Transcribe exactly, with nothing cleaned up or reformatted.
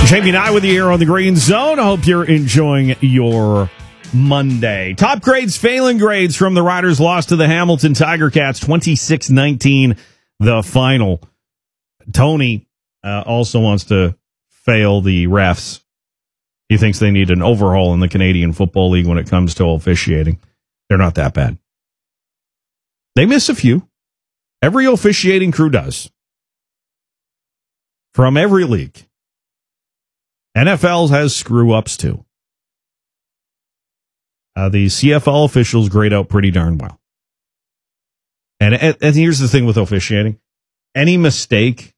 Jamie and I with you here on the Green Zone. I hope you're enjoying your Monday. Top grades, failing grades from the Riders lost to the Hamilton Tiger Cats, twenty-six nineteen, the final. Tony uh, also wants to fail the refs. He thinks they need an overhaul in the Canadian Football League when it comes to officiating. They're not that bad. They miss a few. Every officiating crew does. From every league. N F L has screw-ups, too. Uh, the C F L officials grade out pretty darn well. And, and here's the thing with officiating. Any mistake